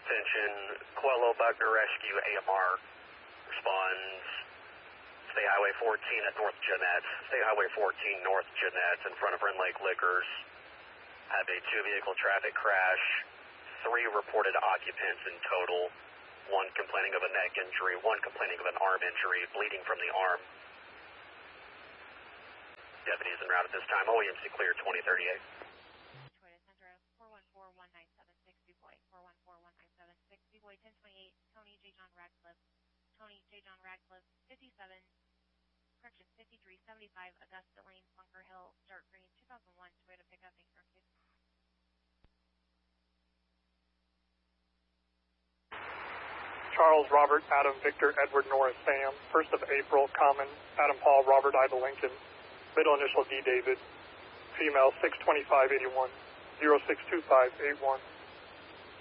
Attention, Coelho Buckner Rescue AMR responds. Stay Highway 14 at North Jeanette. Stay Highway 14 North Jeanette in front of Rend Lake Liquors. Have a 2-vehicle traffic crash. 3 reported occupants in total. 1 complaining of a neck injury, 1 complaining of an arm injury, bleeding from the arm. Deputies en route at this time. OEMC clear 2038. Toyota Centra 414-197-6, Dubois 414-197-6, Dubois 1028, Tony J. John Radcliffe, 57, correction, 5375, Augusta Lane, Bunker Hill, Dark Green, 2001, Toyota pickup, thanks for update. Charles, Robert, Adam, Victor, Edward, Norris, Sam, 1st of April, Common, Adam, Paul, Robert, Ida, Lincoln, middle initial D, David, female 62581, 062581.